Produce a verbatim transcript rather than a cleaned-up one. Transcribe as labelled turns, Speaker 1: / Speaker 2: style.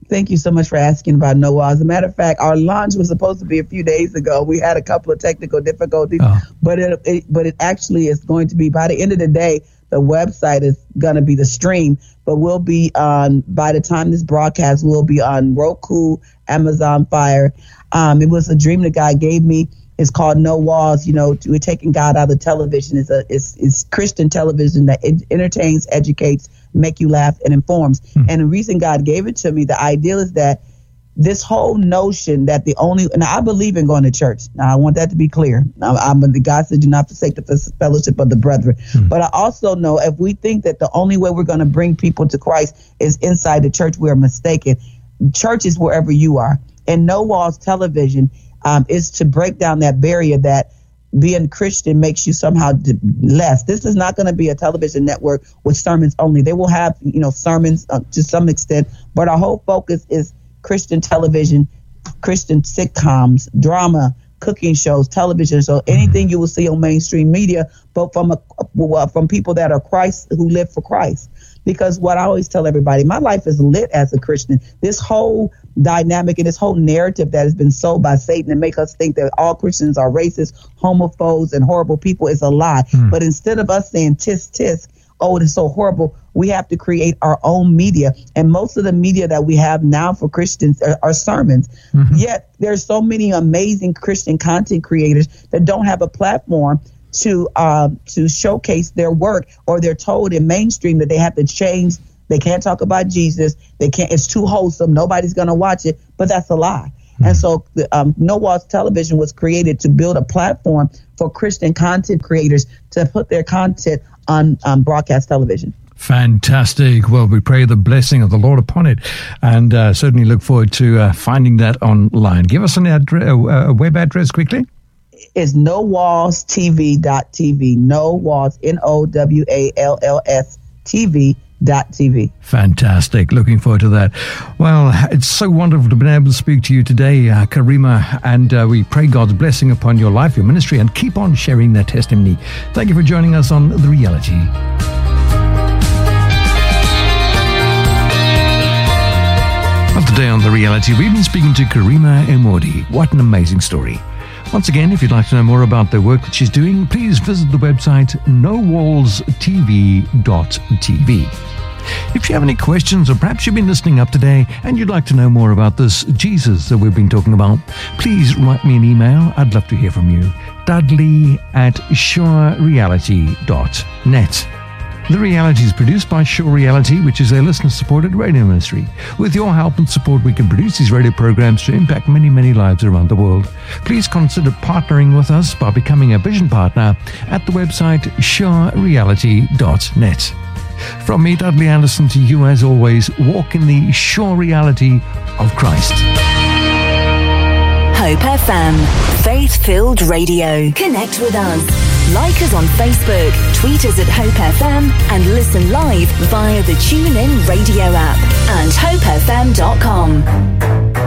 Speaker 1: Thank you so much for asking about No Walls. As a matter of fact, our launch was supposed to be a few days ago. We had a couple of technical difficulties, oh. but it, it but it actually is going to be by the end of the day. The website is going to be the stream, but we'll be on, by the time this broadcast, we'll be on Roku, Amazon Fire. Um, it was a dream that God gave me. It's called No Walls. You know, we're taking God out of television. It's a it's, it's Christian television that it entertains, educates, make you laugh, and informs. Hmm. And the reason God gave it to me, the idea is that this whole notion that the only, and I believe in going to church. Now, I want that to be clear. I'm, I'm the God said, do not forsake the fellowship of the brethren. Hmm. But I also know if we think that the only way we're going to bring people to Christ is inside the church, we're mistaken. Church is wherever you are. And No Walls Television um, is to break down that barrier that being Christian makes you somehow d- less. This is not going to be a television network with sermons only. They will have, you know, sermons uh, to some extent, but our whole focus is Christian television, Christian sitcoms, drama, cooking shows, television shows, anything you will see on mainstream media, but from a, from people that are Christ, who live for Christ. Because what I always tell everybody, my life is lit as a Christian. This whole dynamic and this whole narrative that has been sold by Satan and make us think that all Christians are racist, homophobes, and horrible people is a lie. Mm. But instead of us saying tisk tisk, oh, it is so horrible, we have to create our own media. And most of the media that we have now for Christians are, are sermons. Mm-hmm. Yet there's so many amazing Christian content creators that don't have a platform to uh, to showcase their work, or they're told in mainstream that they have to change. They can't talk about Jesus. They can't. It's too wholesome. Nobody's going to watch it. But that's a lie. Mm-hmm. And so um, No Walls Television was created to build a platform for Christian content creators to put their content on um, broadcast television.
Speaker 2: Fantastic. Well, we pray the blessing of the Lord upon it, and uh, certainly look forward to uh, finding that online. Give us an address, a web address quickly.
Speaker 1: It's no walls t v dot t v. No Walls, N O W A L L S T V dot T V.
Speaker 2: Fantastic. Looking forward to that. Well, it's so wonderful to be able to speak to you today, uh, Karima, and uh, we pray God's blessing upon your life, your ministry, and keep on sharing that testimony. Thank you for joining us on The Reality. Well, today on The Reality, we've been speaking to Karima Emodi. What an amazing story. Once again, if you'd like to know more about the work that she's doing, please visit the website no walls t v dot t v. If you have any questions, or perhaps you've been listening up today and you'd like to know more about this Jesus that we've been talking about, please write me an email. I'd love to hear from you. Dudley at sure reality dot net. The Reality is produced by Sure Reality, which is a listener-supported radio ministry. With your help and support, we can produce these radio programs to impact many, many lives around the world. Please consider partnering with us by becoming a vision partner at the website sure reality dot net. From me, Dudley Anderson, to you as always, walk in the sure reality of Christ.
Speaker 3: Hope F M, faith-filled radio. Connect with us. Like us on Facebook, tweet us at Hope F M, and listen live via the TuneIn radio app and hope f m dot com.